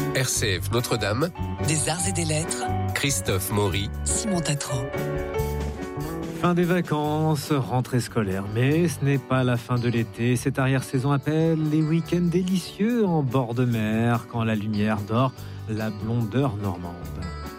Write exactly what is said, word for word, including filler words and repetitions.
R C F Notre-Dame, des arts et des lettres, Christophe Maury, Simon Tatro. Fin des vacances, rentrée scolaire, mais ce n'est pas la fin de l'été. Cette arrière-saison appelle les week-ends délicieux en bord de mer, quand la lumière dort la blondeur normande.